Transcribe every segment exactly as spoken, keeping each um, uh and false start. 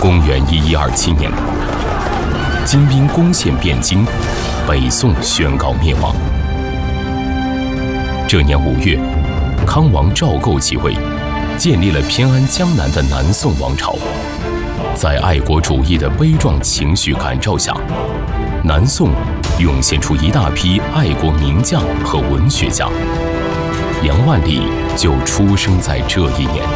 公元一一二七年，金兵攻陷汴京，北宋宣告灭亡。这年五月，康王赵构即位，建立了偏安江南的南宋王朝。在爱国主义的悲壮情绪感召下，南宋涌现出一大批爱国名将和文学家。杨万里就出生在这一年。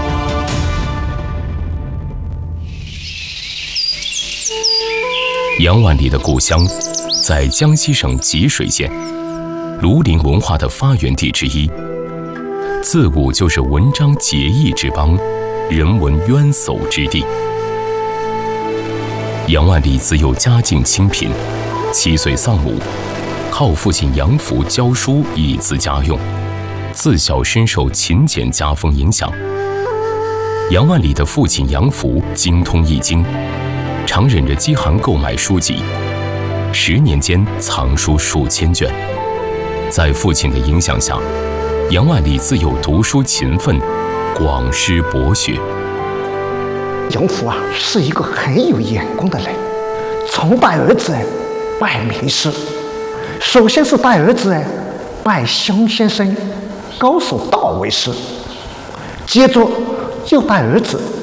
杨万里的故乡在江西省吉水县，庐陵文化的发源地之一。自古就是文章结义之邦，人文渊薮之地。杨万里自幼家境清贫，七岁丧母，靠父亲杨福教书以资家用。自小深受勤俭家风影响。杨万里的父亲杨福精通易经，常忍着饥寒购买书籍，十年间藏书数千卷。在父亲的影响下，杨万里自幼读书勤奋，广施博学。 杨福啊，是一个很有眼光的人，从拜儿子拜名师，首先是拜儿子拜乡先生高守道为师，接着又拜儿子